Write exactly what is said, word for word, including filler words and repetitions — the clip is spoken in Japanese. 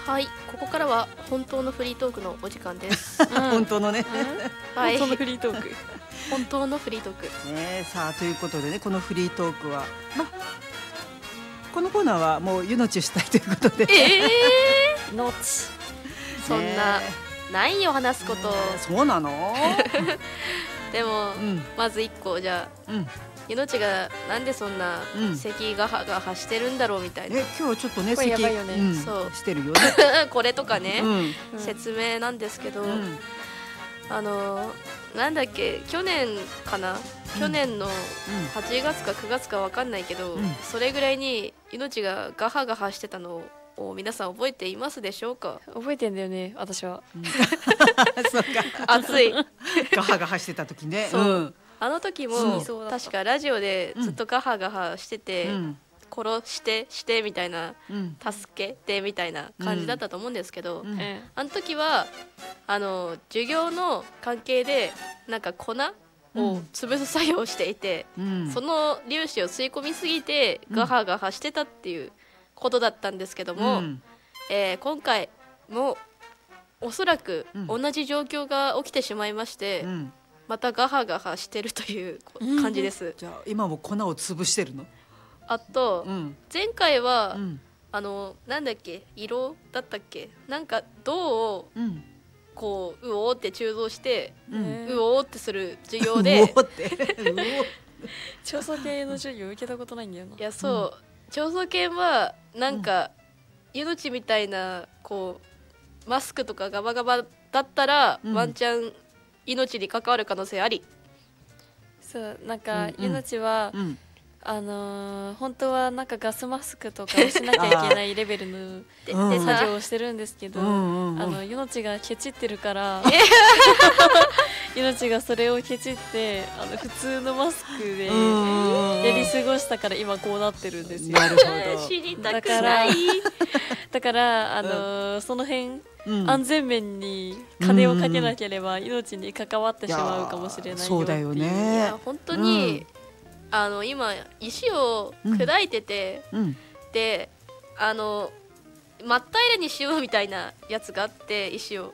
はい、ここからは本当のフリートークのお時間です。 本当のね、 はい、 本当のフリートーク本当のフリートークね。さあということでね、このフリートークは、ま、このコーナーはもう湯のちしたいということで、 えー、のちそんな、ね、ないよ話すこと、ね、 そうなのでも、 うん、 まず一個じゃあ、うん、命がなんでそんな咳がはが発してるんだろうみたいな、 え今日ちょっとね咳やばいよね、 うん、そうしてるよねこれとかね、 うん、 説明なんですけど、 うん、 あのなんだっけ去年かな、うん、去年のはちがつかくがつか分かんないけど、うん、それぐらいに命がガハガハしてたのを皆さん覚えていますでしょうか？ 覚えてんだよね私は、うん、 そうか熱いガハガハしてた時ね、 そう、うん、あの時も確かラジオでずっとガハガハしてて、うん、殺してしてみたいな、うん、助けてみたいな感じだったと思うんですけど、うんうん、あの時はあの授業の関係でなんか粉を潰す作業をしていて、うん、その粒子を吸い込みすぎてガハガハしてたっていうことだったんですけども、うん、えー、今回もおそらく同じ状況が起きてしまいまして、うん、またガハガハしてるという感じです、うん、 じゃあ今も粉を潰してるの？ あと、うん、前回は、 うん、 あのなんだっけ色だったっけ、なんか銅を、うん、こううおーって鋳造して、うん、うおーってする授業でうおーって調査系の授業受けたことないんだよな。 いやそう、うん、調査系はなんか、うん、命みたいなこうマスクとかガバガバだったら、うん、ワンチャン命に関わる可能性あり。 そうなんか、うん、命は、うん、あのー、本当はなんかガスマスクとかをしなきゃいけないレベルので作業をしてるんですけど、うんうん、あの命がケチってるから命がそれをケチってあの普通のマスクでやり過ごしたから今こうなってるんですよ。 なるほど。 死にたくないだからあのーうん、その辺うん、安全面に金をかけなければ命に関わってしまうかもしれないよっていう。 そうだよね。 いや本当に、うん、あの今石を砕いてて、うん、であの真っ平らにしようみたいなやつがあって石を